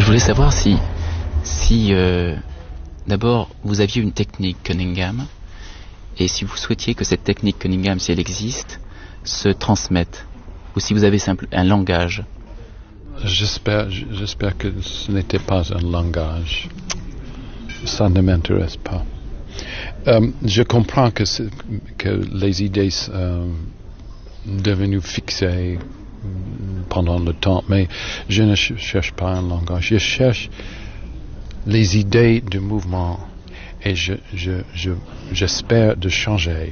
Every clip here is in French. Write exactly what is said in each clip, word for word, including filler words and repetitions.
je voulais savoir si, si euh, d'abord vous aviez une technique Cunningham et si vous souhaitiez que cette technique Cunningham, si elle existe, se transmette, ou si vous avez simple, un langage. J'espère, j'espère que ce n'était pas un langage. Ça ne m'intéresse pas. Euh, je comprends que, que les idées sont euh, devenues fixées pendant le temps, mais je ne ch- cherche pas un langage. Je cherche les idées du mouvement et je, je, je, j'espère de changer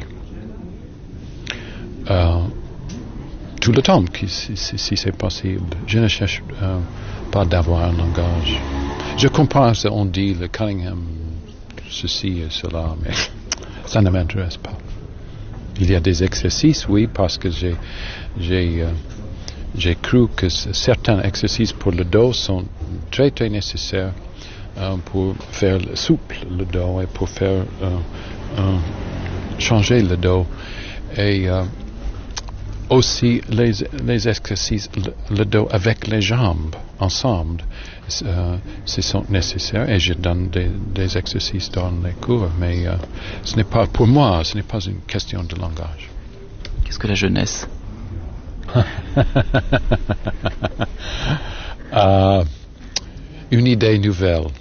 euh, tout le temps, si, si, si c'est possible. Je ne cherche euh, pas d'avoir un langage. Je comprends ce qu'on dit, le Cunningham, ceci et cela, mais ça ne m'intéresse pas. Il y a des exercices, oui, parce que j'ai, j'ai, euh, j'ai cru que c- certains exercices pour le dos sont très très nécessaires euh, pour faire le souple le dos et pour faire euh, euh, changer le dos. Et euh, aussi les, les exercices le, le dos avec les jambes ensemble, euh, ce sont nécessaires et je donne des, des exercices dans les cours, mais euh, ce n'est pas pour moi, ce n'est pas une question de langage. Qu'est-ce que la jeunesse? euh, une idée nouvelle.